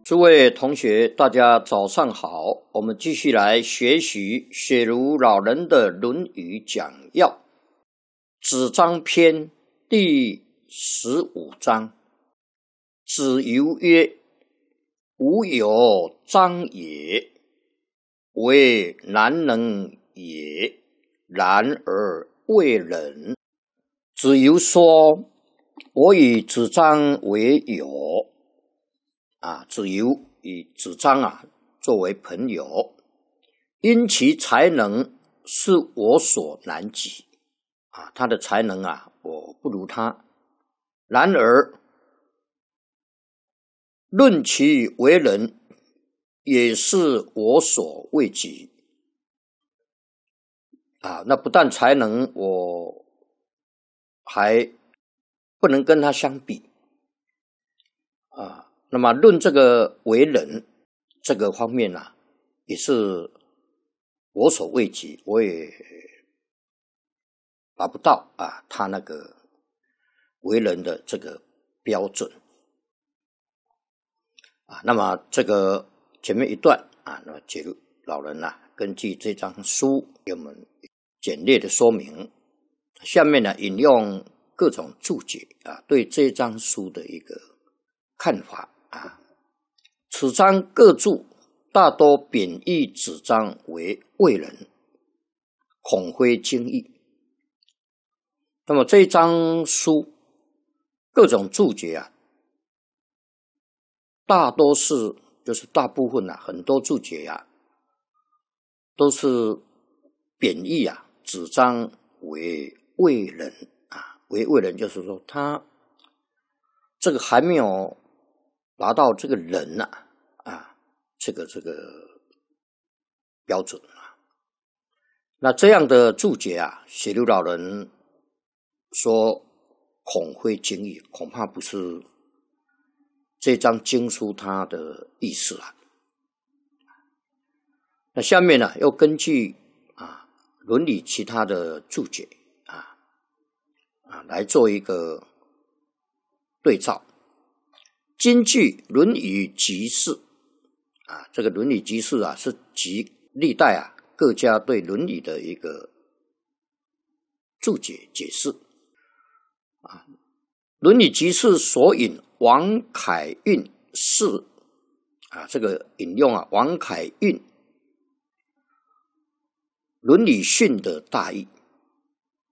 诸位同学，大家早上好。我们继续来学习雪茹老人的《论语》讲要，子张篇第15章。子游曰：“吾有张也，为难能也，然而未忍。”子游说：“我与子张为友。”子游与子张作为朋友，因其才能是我所难及。他的才能我不如他。然而论其为人，也是我所未及。那不但才能，我还不能跟他相比。那么论这个为人这个方面也是我所未及，我也达不到他那个为人的这个标准。那么这个前面一段那么解如老人根据这张书给我们简略的说明，下面引用各种注解对这张书的一个看法。此章各注大多贬义子张为魏人，孔非经义。那么这一章书各种注解大多是就是大部分很多注解都是贬义子张为魏人为魏人，就是说他这个还没有达到这个人这个标准那这样的注解雪茹老人说孔非经义，恐怕不是这张经书它的意思那下面又根据伦理其他的注解来做一个对照。今据《论语集释》这个《论语集释》是集历代各家对《论语》的一个注解解释。《论语集释》所引王凯运释这个引用王凯运《论语训》的大意